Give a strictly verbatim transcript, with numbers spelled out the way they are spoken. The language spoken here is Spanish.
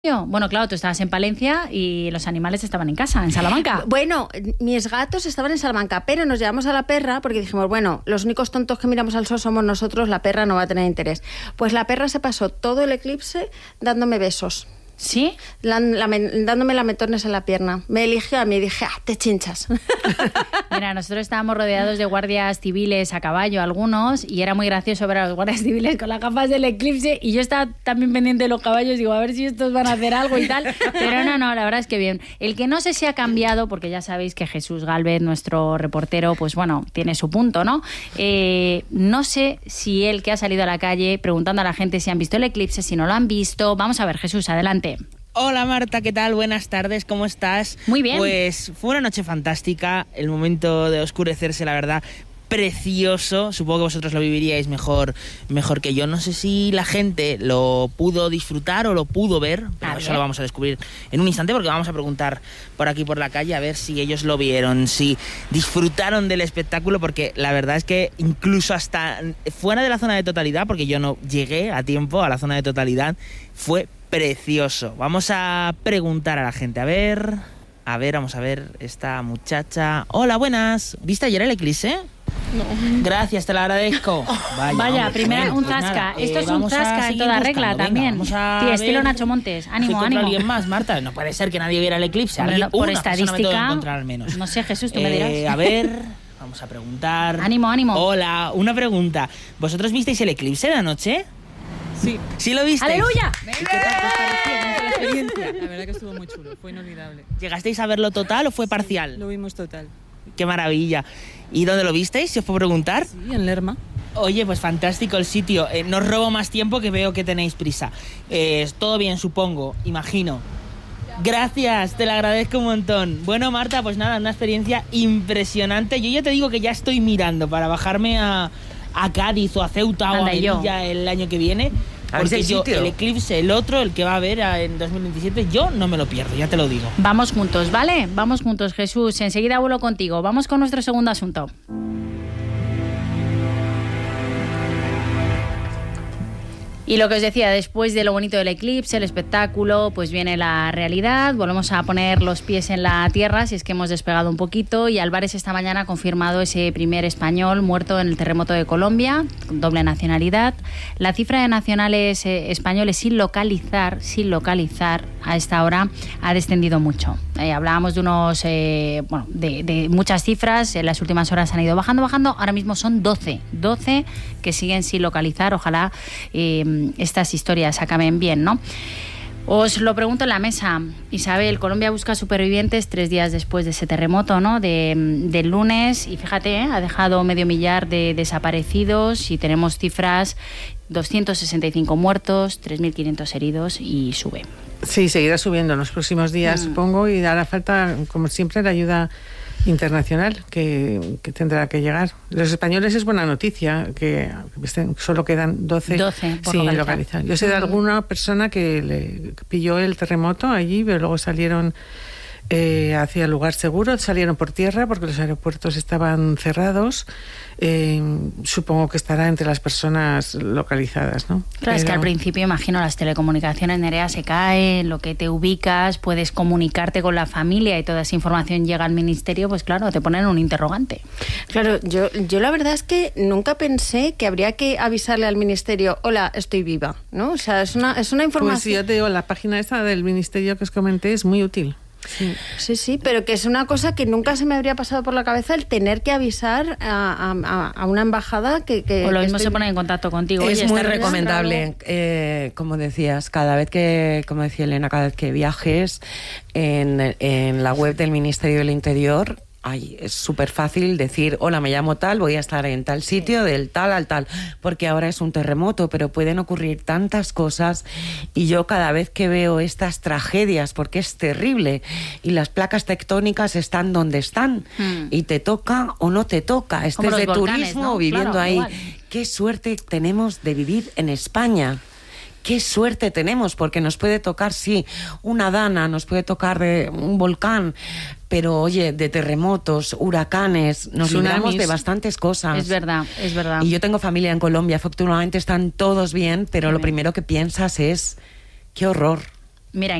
Bueno, claro, tú estabas en Palencia y los animales estaban en casa, en Salamanca. Bueno, mis gatos estaban en Salamanca, pero nos llevamos a la perra porque dijimos, bueno, los únicos tontos que miramos al sol somos nosotros, la perra no va a tener interés. Pues la perra se pasó todo el eclipse dándome besos. ¿Sí? La, la, dándome lametones en la pierna. Me eligió a mí y dije, ah, te chinchas. Mira, nosotros estábamos rodeados de guardias civiles a caballo, algunos, y era muy gracioso ver a los guardias civiles con las gafas del eclipse, y yo estaba también pendiente de los caballos, digo, a ver si estos van a hacer algo y tal, pero no, no, la verdad es que bien. El que no sé si ha cambiado, porque ya sabéis que Jesús Gálvez, nuestro reportero, pues bueno, tiene su punto, ¿no? Eh, no sé si él, que ha salido a la calle preguntando a la gente si han visto el eclipse, si no lo han visto. Vamos a ver, Jesús, adelante. Hola Marta, ¿qué tal? Buenas tardes, ¿cómo estás? Muy bien. Pues fue una noche fantástica, el momento de oscurecerse, la verdad, precioso. Supongo que vosotros lo viviríais mejor, mejor que yo. No sé si la gente lo pudo disfrutar o lo pudo ver, pero eso lo vamos a descubrir en un instante, porque vamos a preguntar por aquí por la calle a ver si ellos lo vieron, si disfrutaron del espectáculo, porque la verdad es que incluso hasta fuera de la zona de totalidad, porque yo no llegué a tiempo a la zona de totalidad, fue precioso. Vamos a preguntar a la gente, a ver, a ver, vamos a ver, esta muchacha. Hola, buenas. ¿Viste ayer el eclipse? No. Gracias, te lo agradezco. Vaya, Vaya hombre, primera, bueno, un pues zasca. nada, Esto eh, es un zasca en toda regla buscando. también. Venga, Sí, estilo Nacho Montes. Ánimo, si ánimo. alguien más, Marta, no puede ser que nadie viera el eclipse. Hombre, Alguien, no, por una estadística, persona me tengo que encontrar al menos. No sé, Jesús, tú eh, me dirás. A ver, vamos a preguntar. Ánimo, ánimo. Hola, una pregunta. ¿Vosotros visteis el eclipse de anoche? Sí. ¿Sí lo visteis? ¡Aleluya! ¿Y qué tal os pareció? ¿Cómo fue la experiencia? La verdad que estuvo muy chulo, fue inolvidable. ¿Llegasteis a verlo total o fue parcial? Lo vimos total. Qué maravilla. ¿Y dónde lo visteis, si os puedo preguntar? Sí, en Lerma. Oye, pues fantástico el sitio. Eh, no os robo más tiempo, que veo que tenéis prisa. Eh, todo bien, supongo, imagino. Gracias, te lo agradezco un montón. Bueno, Marta, pues nada, una experiencia impresionante. Yo ya te digo que ya estoy mirando para bajarme a, a Cádiz o a Ceuta Anda, o a Melilla el año que viene. Porque el yo, sitio? el eclipse, el otro, el que va a haber en dos mil veintisiete, yo no me lo pierdo, ya te lo digo. Vamos juntos, ¿vale? Vamos juntos, Jesús. Enseguida vuelo contigo. Vamos con nuestro segundo asunto. Y lo que os decía, después de lo bonito del eclipse, el espectáculo, pues viene la realidad. Volvemos a poner los pies en la tierra, si es que hemos despegado un poquito. Y Álvarez esta mañana ha confirmado ese primer español muerto en el terremoto de Colombia, con doble nacionalidad. La cifra de nacionales eh, españoles sin localizar, sin localizar a esta hora ha descendido mucho. Eh, hablábamos de unos, eh, bueno, de, de muchas cifras. En las últimas horas han ido bajando, bajando. Ahora mismo son doce, doce que siguen sin localizar. Ojalá eh, estas historias acaben bien, ¿no? Os lo pregunto en la mesa. Isabel, Colombia busca supervivientes tres días después de ese terremoto, ¿no? De, del lunes, y fíjate, ¿eh? Ha dejado medio millar de desaparecidos y tenemos cifras, doscientos sesenta y cinco muertos, tres mil quinientos heridos y sube. Sí, seguirá subiendo en los próximos días, mm. supongo, y hará falta, como siempre, la ayuda internacional que, que tendrá que llegar. Los españoles es buena noticia que estén, solo quedan doce, doce por sin localizar. localizar. Yo sé de alguna persona que le pilló el terremoto allí, pero luego salieron eh, hacia el lugar seguro, salieron por tierra porque los aeropuertos estaban cerrados. Eh, supongo que estará entre las personas localizadas, ¿no? Claro, Pero... es que al principio, imagino, las telecomunicaciones, Nerea, se caen, lo que te ubicas, puedes comunicarte con la familia y toda esa información llega al ministerio, pues claro, te ponen un interrogante. Claro, yo, yo la verdad es que nunca pensé que habría que avisarle al ministerio, hola, estoy viva, ¿no? O sea, es una, es una información... Pues yo te digo, la página esta del ministerio que os comenté es muy útil. Sí. sí, sí, pero que es una cosa que nunca se me habría pasado por la cabeza, el tener que avisar a, a, a una embajada que... que o lo que mismo estoy... se pone en contacto contigo. Es Oye, muy recomendable, eh, como decías, cada vez que, como decía Elena, cada vez que viajes en, en la web del Ministerio del Interior... Ay, es súper fácil decir, hola, me llamo tal, voy a estar en tal sitio, del tal al tal, porque ahora es un terremoto, pero pueden ocurrir tantas cosas y yo cada vez que veo estas tragedias, porque es terrible, y las placas tectónicas están donde están, hmm. y te toca o no te toca, estés de volcanes, turismo ¿no? o viviendo claro, ahí. Igual. Qué suerte tenemos de vivir en España. Qué suerte tenemos, porque nos puede tocar, sí, una dana, nos puede tocar de un volcán, pero oye, de terremotos, huracanes, nos libramos de bastantes cosas. Es verdad, es verdad. Y yo tengo familia en Colombia, afortunadamente están todos bien, pero sí, lo primero que piensas es, qué horror. Mira,